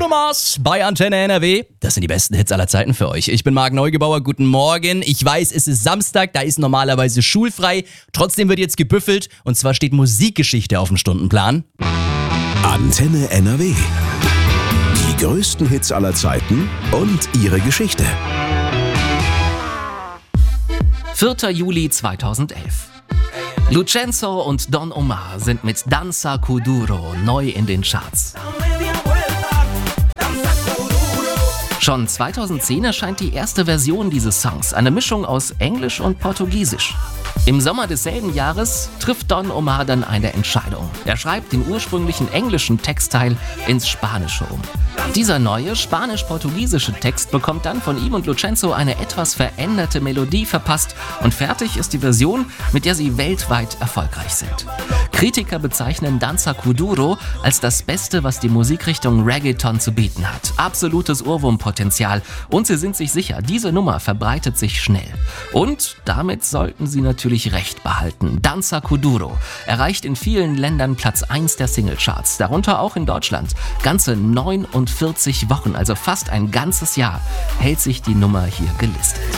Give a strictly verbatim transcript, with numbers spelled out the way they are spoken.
Nummers bei Antenne N R W. Das sind die besten Hits aller Zeiten für euch. Ich bin Marc Neugebauer, guten Morgen. Ich weiß, es ist Samstag, da ist normalerweise schulfrei. Trotzdem wird jetzt gebüffelt und zwar steht Musikgeschichte auf dem Stundenplan. Antenne N R W. Die größten Hits aller Zeiten und ihre Geschichte. vierter Juli zweitausendelf. Lucenzo und Don Omar sind mit Danza Kuduro neu in den Charts. Schon zweitausendzehn erscheint die erste Version dieses Songs, eine Mischung aus Englisch und Portugiesisch. Im Sommer desselben Jahres trifft Don Omar dann eine Entscheidung. Er schreibt den ursprünglichen englischen Textteil ins Spanische um. Dieser neue spanisch-portugiesische Text bekommt dann von ihm und Lucenzo eine etwas veränderte Melodie verpasst und fertig ist die Version, mit der sie weltweit erfolgreich sind. Kritiker bezeichnen Danza Kuduro als das Beste, was die Musikrichtung Reggaeton zu bieten hat. Absolutes Ohrwurmpotenzial und sie sind sich sicher, diese Nummer verbreitet sich schnell. Und damit sollten sie natürlich recht behalten. Danza Kuduro erreicht in vielen Ländern Platz eins der Singlecharts, darunter auch in Deutschland. Ganze neunundvierzig Wochen, also fast ein ganzes Jahr, hält sich die Nummer hier gelistet.